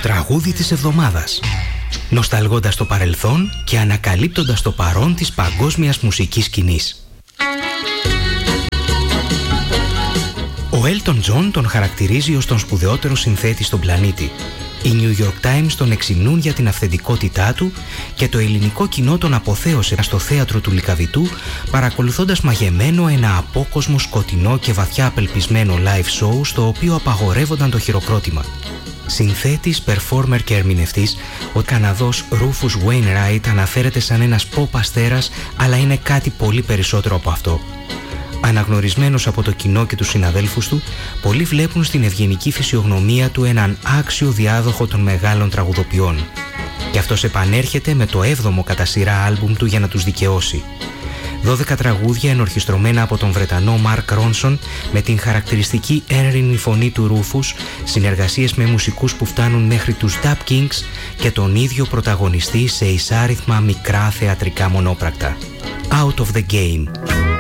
τραγούδι της εβδομάδας. Νοσταλγώντας το παρελθόν και ανακαλύπτοντας το παρόν της παγκόσμιας μουσικής σκηνής. Ο Elton John τον χαρακτηρίζει ως τον σπουδαιότερο συνθέτη στον πλανήτη. Οι New York Times τον εξυμνούν για την αυθεντικότητά του και το ελληνικό κοινό τον αποθέωσε στο θέατρο του Λυκαβητού, παρακολουθώντας μαγεμένο ένα απόκοσμο σκοτεινό και βαθιά απελπισμένο live show, στο οποίο απαγορεύονταν το χειροκρότημα. Συνθέτης, performer και ερμηνευτής, ο Καναδός Rufus Wainwright αναφέρεται σαν ένας pop αστέρας, αλλά είναι κάτι πολύ περισσότερο από αυτό. Αναγνωρισμένος από το κοινό και τους συναδέλφους του, πολλοί βλέπουν στην ευγενική φυσιογνωμία του έναν άξιο διάδοχο των μεγάλων τραγουδοποιών. Και αυτός επανέρχεται με το 7ο κατά σειρά άλμπουμ του για να τους δικαιώσει. 12 τραγούδια ενορχιστρωμένα από τον Βρετανό Mark Ronson με την χαρακτηριστική έρρινη φωνή του Ρούφους, συνεργασίες με μουσικούς που φτάνουν μέχρι τους Dap Kings και τον ίδιο πρωταγωνιστή σε εισάριθμα μικρά θεατρικά μονόπρακτα. Out of the Game.